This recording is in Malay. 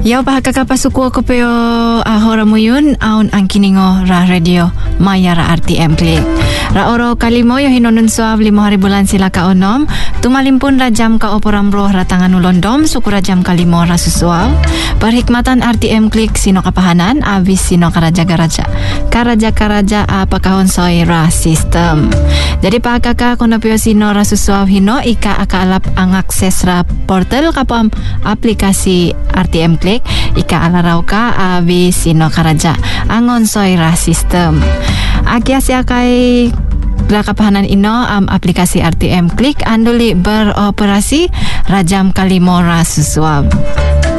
Yaw bahaka pasuko ko peyo ahora mo yun aun ang kiningo ra radio maya ra RTM Click. Ra oro kalimo yo hinonun suav 5,000 bulan sila ka onom tumalimpun ra jam ka oporamro ra tangan ulondom sukura jam kalimo ra susuav. Perhikmatan RTM Click sino kapahanan abis sino karaja-karaja. Karaja-karaja apakahon soy ra system. Jadi pakaka kono peyo sino ra susuav hino ika akaalap ang akses ra portal kapam aplikasi RTM Click ika alarau ka abis sino karaja angon soy ra system. Akyasya kay kapahanan ino aplikasi RTM Click anduli beroperasi rajam kalimo ra susuab.